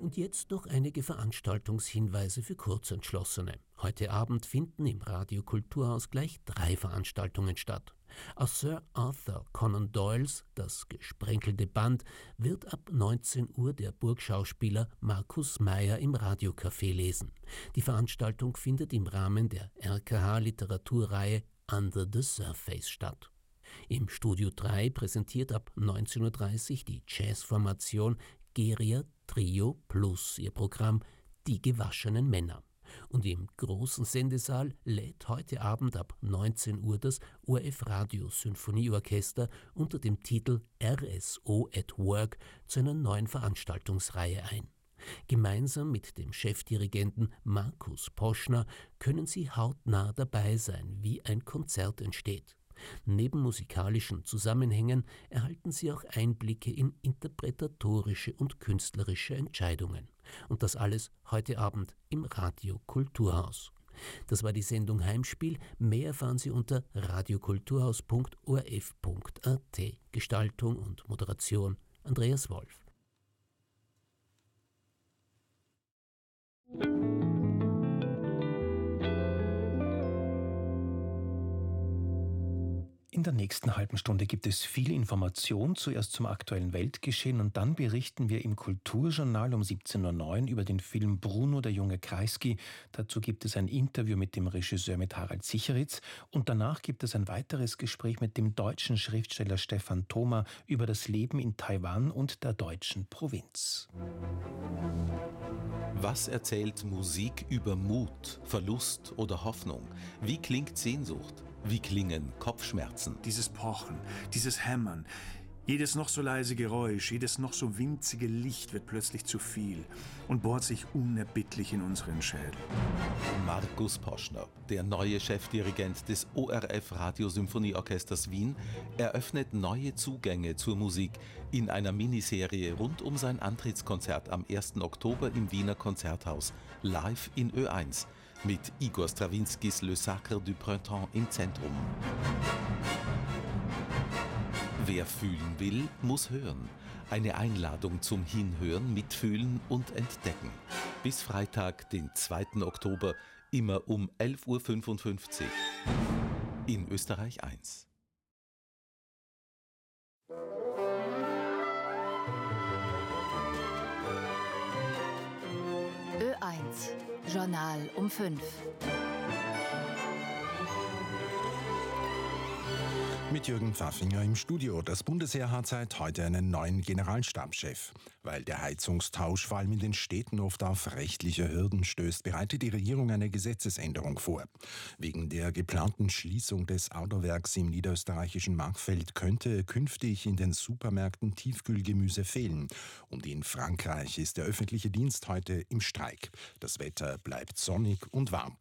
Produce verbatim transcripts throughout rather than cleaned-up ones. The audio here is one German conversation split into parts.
Und jetzt noch einige Veranstaltungshinweise für Kurzentschlossene. Heute Abend finden im Radio Kulturhaus gleich drei Veranstaltungen statt. Aus Sir Arthur Conan Doyles Das gesprenkelte Band wird ab neunzehn Uhr der Burgschauspieler Markus Meyer im Radiocafé lesen. Die Veranstaltung findet im Rahmen der R K H-Literaturreihe Under the Surface statt. Im Studio drei präsentiert ab neunzehn Uhr dreißig die Jazzformation Geria Trio Plus ihr Programm Die gewaschenen Männer. Und im großen Sendesaal lädt heute Abend ab neunzehn Uhr das O R F Radio Symphonieorchester unter dem Titel R S O at Work zu einer neuen Veranstaltungsreihe ein. Gemeinsam mit dem Chefdirigenten Markus Poschner können Sie hautnah dabei sein, wie ein Konzert entsteht. Neben musikalischen Zusammenhängen erhalten Sie auch Einblicke in interpretatorische und künstlerische Entscheidungen. Und das alles heute Abend im Radio Kulturhaus. Das war die Sendung Heimspiel. Mehr erfahren Sie unter radiokulturhaus punkt o r f punkt a t. Gestaltung und Moderation Andreas Wolf. In der nächsten halben Stunde gibt es viel Information, zuerst zum aktuellen Weltgeschehen und dann berichten wir im Kulturjournal um siebzehn Uhr neun über den Film Bruno, der junge Kreisky. Dazu gibt es ein Interview mit dem Regisseur, mit Harald Sicheritz, und danach gibt es ein weiteres Gespräch mit dem deutschen Schriftsteller Stefan Thoma über das Leben in Taiwan und der deutschen Provinz. Was erzählt Musik über Mut, Verlust oder Hoffnung? Wie klingt Sehnsucht? Wie klingen Kopfschmerzen? Dieses Pochen, dieses Hämmern, jedes noch so leise Geräusch, jedes noch so winzige Licht wird plötzlich zu viel und bohrt sich unerbittlich in unseren Schädel. Markus Poschner, der neue Chefdirigent des O R F Radio Symphonieorchesters Wien, eröffnet neue Zugänge zur Musik in einer Miniserie rund um sein Antrittskonzert am ersten Oktober im Wiener Konzerthaus, live in Ö eins. Mit Igor Strawinskys Le Sacre du Printemps im Zentrum. Wer fühlen will, muss hören. Eine Einladung zum Hinhören, Mitfühlen und Entdecken. Bis Freitag, den zweiten Oktober, immer um elf Uhr fünfundfünfzig. In Österreich eins. Ö eins, Journal um fünf. Mit Jürgen Pfaffinger im Studio. Das Bundesheer hat seit heute einen neuen Generalstabschef. Weil der Heizungstausch vor allem in den Städten oft auf rechtliche Hürden stößt, bereitet die Regierung eine Gesetzesänderung vor. Wegen der geplanten Schließung des Autowerks im niederösterreichischen Markfeld könnte künftig in den Supermärkten Tiefkühlgemüse fehlen. Und in Frankreich ist der öffentliche Dienst heute im Streik. Das Wetter bleibt sonnig und warm.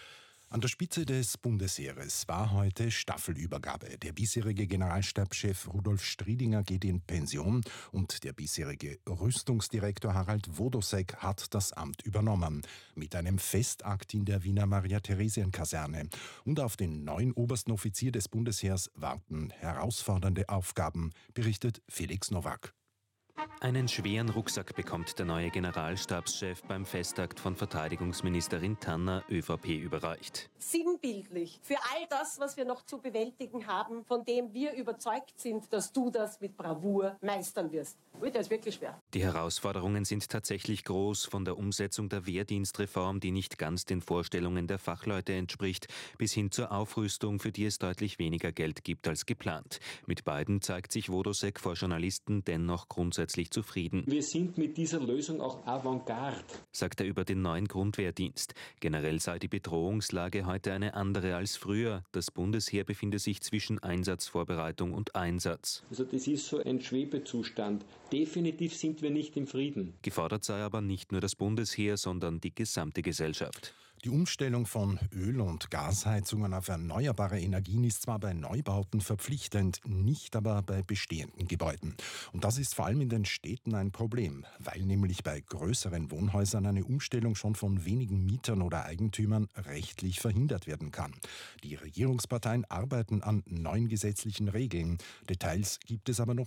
An der Spitze des Bundesheeres war heute Staffelübergabe. Der bisherige Generalstabschef Rudolf Striedinger geht in Pension und der bisherige Rüstungsdirektor Harald Wodosek hat das Amt übernommen. Mit einem Festakt in der Wiener Maria-Theresien-Kaserne. Und auf den neuen obersten Offizier des Bundesheers warten herausfordernde Aufgaben, berichtet Felix Nowak. Einen schweren Rucksack bekommt der neue Generalstabschef beim Festakt von Verteidigungsministerin Tanner ÖVP überreicht. Sinnbildlich für all das, was wir noch zu bewältigen haben, von dem wir überzeugt sind, dass du das mit Bravour meistern wirst. Das ist wirklich schwer. Die Herausforderungen sind tatsächlich groß, von der Umsetzung der Wehrdienstreform, die nicht ganz den Vorstellungen der Fachleute entspricht, bis hin zur Aufrüstung, für die es deutlich weniger Geld gibt als geplant. Mit beiden zeigt sich Wodosek vor Journalisten dennoch grundsätzlich zufrieden. Wir sind mit dieser Lösung auch Avantgarde, sagt er über den neuen Grundwehrdienst. Generell sei die Bedrohungslage heute eine andere als früher. Das Bundesheer befinde sich zwischen Einsatzvorbereitung und Einsatz. Also das ist so ein Schwebezustand. Definitiv sind wir nicht im Frieden. Gefordert sei aber nicht nur das Bundesheer, sondern die gesamte Gesellschaft. Die Umstellung von Öl- und Gasheizungen auf erneuerbare Energien ist zwar bei Neubauten verpflichtend, nicht aber bei bestehenden Gebäuden. Und das ist vor allem in den Städten ein Problem, weil nämlich bei größeren Wohnhäusern eine Umstellung schon von wenigen Mietern oder Eigentümern rechtlich verhindert werden kann. Die Regierungsparteien arbeiten an neuen gesetzlichen Regeln. Details gibt es aber noch